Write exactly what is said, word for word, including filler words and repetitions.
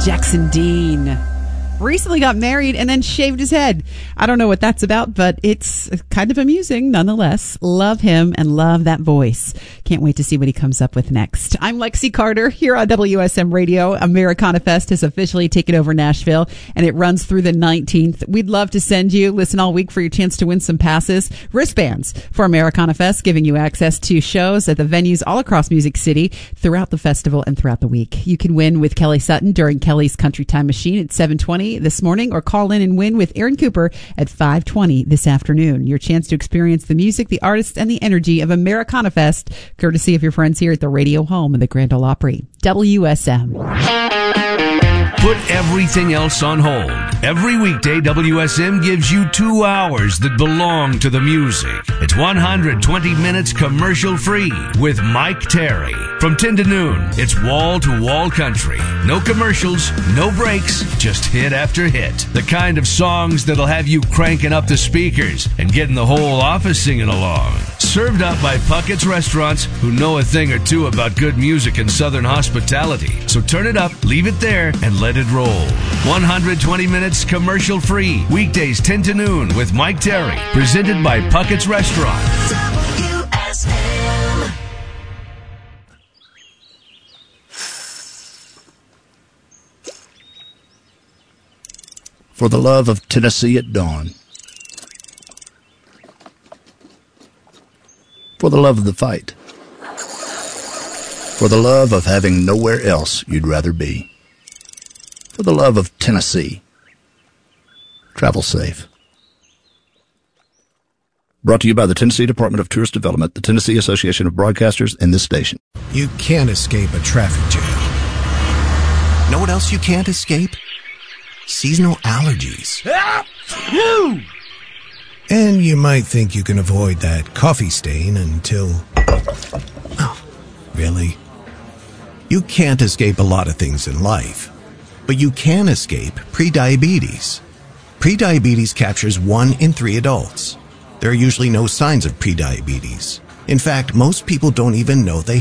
Jackson Dean recently got married and then shaved his head. I don't know what that's about, but it's kind of amusing nonetheless. Love him and love that voice. Can't wait to see what he comes up with next. I'm Lexi Carter here on W S M Radio. Americana Fest has officially taken over Nashville, and it runs through the nineteenth. We'd love to send you, listen all week for your chance to win some passes, wristbands for Americana Fest, giving you access to shows at the venues all across Music City throughout the festival and throughout the week. You can win with Kelly Sutton during Kelly's Country Time Machine at seven twenty this morning, or call in and win with Aaron Cooper at five twenty this afternoon. Your chance to experience the music, the artists, and the energy of Americana Fest, courtesy of your friends here at the Radio Home of the Grand Ole Opry. W S M. Put everything else on hold. Every weekday, W S M gives you two hours that belong to the music. It's one hundred twenty minutes commercial-free with Mike Terry. From ten to noon, it's wall-to-wall country. No commercials, no breaks, just hit after hit. The kind of songs that'll have you cranking up the speakers and getting the whole office singing along. Served up by Puckett's Restaurants, who know a thing or two about good music and Southern hospitality. So turn it up, leave it there, and let it roll. one hundred twenty minutes commercial-free. Weekdays ten to noon with Mike Terry. Presented by Puckett's Restaurants. W S M. For the love of Tennessee at dawn. For the love of the fight. For the love of having nowhere else you'd rather be. For the love of Tennessee. Travel safe. Brought to you by the Tennessee Department of Tourist Development, the Tennessee Association of Broadcasters, and this station. You can't escape a traffic jam. Know what else you can't escape? Seasonal allergies. And you might think you can avoid that coffee stain until... Oh, really? You can't escape a lot of things in life, but you can escape prediabetes. Prediabetes captures one in three adults. There are usually no signs of prediabetes. In fact, most people don't even know they